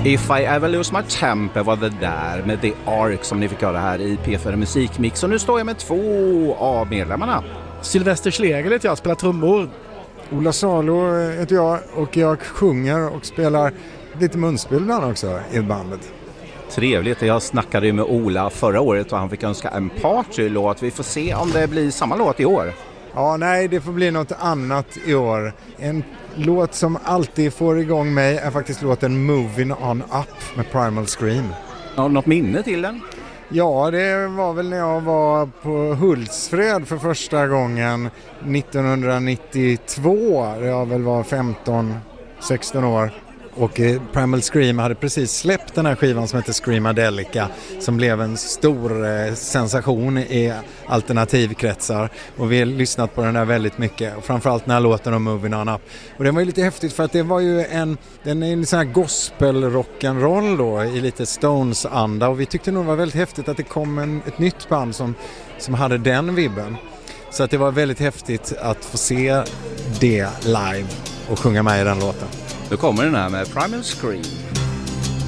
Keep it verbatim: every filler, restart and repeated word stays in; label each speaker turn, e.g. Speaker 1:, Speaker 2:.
Speaker 1: If I Ever Lose My Temper var det där med The Ark som ni fick höra här i P fyra Musikmix. Och nu står jag med två av medlemmarna.
Speaker 2: Sylvester Schlegel heter jag, spelar trummor.
Speaker 3: Ola Salo heter jag och jag sjunger och spelar lite munspel ibland också i bandet.
Speaker 1: Trevligt, jag snackade ju med Ola förra året och han fick önska en partylåt. Vi får se om det blir samma låt i år.
Speaker 3: Ja, nej, det får bli något annat i år. En låt som alltid får igång mig är faktiskt låten Moving On Up med Primal Scream.
Speaker 1: Har du något minne till den?
Speaker 3: Ja, det var väl när jag var på Hultsfred för första gången nittonhundranittiotvå. Jag väl var femton sexton år. Och Primal Scream hade precis släppt den här skivan som heter Screamadelica, som blev en stor eh, sensation i alternativkretsar. Och vi har lyssnat på den där väldigt mycket. Och framförallt när låten om Moving On Up. Och den var ju lite häftigt för att det var ju en, den är en sån här gospel-rock'n'roll då i lite Stones-anda. Och vi tyckte nog det var väldigt häftigt att det kom en, ett nytt band som, som hade den vibben. Så att det var väldigt häftigt att få se det live och sjunga med i den låten.
Speaker 1: Nu kommer den här med Primal Scream.